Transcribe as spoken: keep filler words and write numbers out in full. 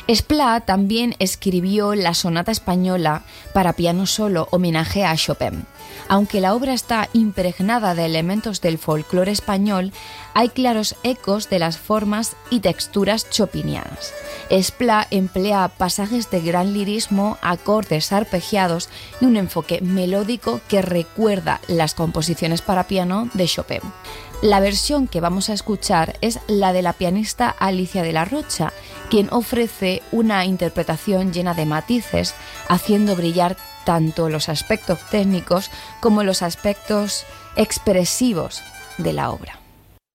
Esplà también escribió la sonata española para piano solo, homenaje a Chopin. Aunque la obra está impregnada de elementos del folclore español, hay claros ecos de las formas y texturas chopinianas. Esplà emplea pasajes de gran lirismo, acordes arpegiados y un enfoque melódico que recuerda las composiciones para piano de Chopin. La versión que vamos a escuchar es la de la pianista Alicia de la Rocha, quien ofrece una interpretación llena de matices, haciendo brillar tanto los aspectos técnicos como los aspectos expresivos de la obra.